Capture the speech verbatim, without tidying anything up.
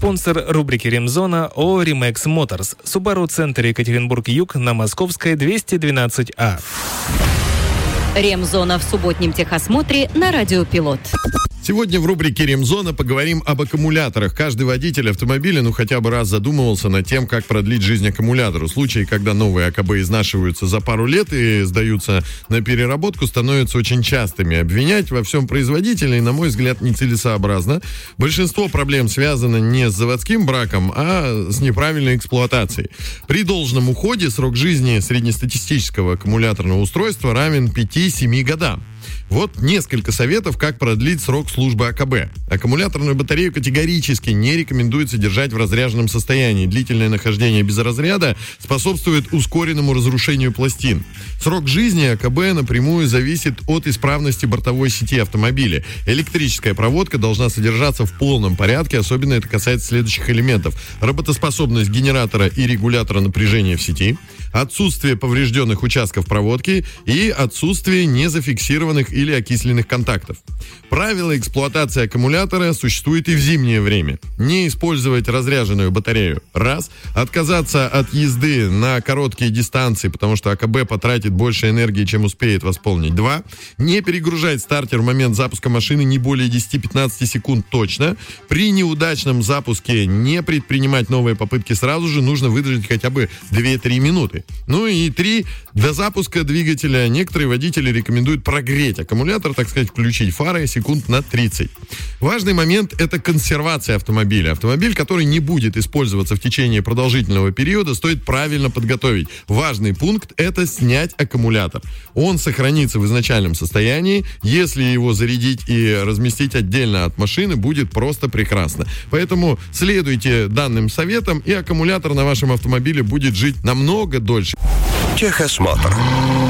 Спонсор рубрики «Ремзона» ООО «Римэкс Моторс». Subaru Центр Екатеринбург-Юг на Московской двести двенадцать А. Ремзона в субботнем техосмотре на Радио Пилот. Сегодня в рубрике «Ремзона» поговорим об аккумуляторах. Каждый водитель автомобиля, ну, хотя бы раз задумывался над тем, как продлить жизнь аккумулятору. Случаи, когда новые АКБ изнашиваются за пару лет и сдаются на переработку, становятся очень частыми. Обвинять во всем производителей, на мой взгляд, нецелесообразно. Большинство проблем связано не с заводским браком, а с неправильной эксплуатацией. При должном уходе срок жизни среднестатистического аккумуляторного устройства равен пяти-семи годам. Вот несколько советов, как продлить срок службы АКБ. Аккумуляторную батарею категорически не рекомендуется держать в разряженном состоянии. Длительное нахождение без разряда способствует ускоренному разрушению пластин. Срок жизни АКБ напрямую зависит от исправности бортовой сети автомобиля. Электрическая проводка должна содержаться в полном порядке, особенно это касается следующих элементов. Работоспособность генератора и регулятора напряжения в сети, отсутствие поврежденных участков проводки и отсутствие незафиксированных или окисленных контактов. Правило эксплуатации аккумулятора существует и в зимнее время. Не использовать разряженную батарею. Раз. Отказаться от езды на короткие дистанции, потому что АКБ потратит больше энергии, чем успеет восполнить. Два. Не перегружать стартер в момент запуска машины не более десяти-пятнадцати секунд точно. При неудачном запуске не предпринимать новые попытки сразу же, нужно выдержать хотя бы две-три минуты. Ну и три. До запуска двигателя некоторые водители рекомендуют прогреть аккумулятор, так сказать, включить фары секунд на тридцать. Важный момент – это консервация автомобиля. Автомобиль, который не будет использоваться в течение продолжительного периода, стоит правильно подготовить. Важный пункт – это снять аккумулятор. Он сохранится в изначальном состоянии. Если его зарядить и разместить отдельно от машины, будет просто прекрасно. Поэтому следуйте данным советам, и аккумулятор на вашем автомобиле будет жить намного дольше. Техосмотр.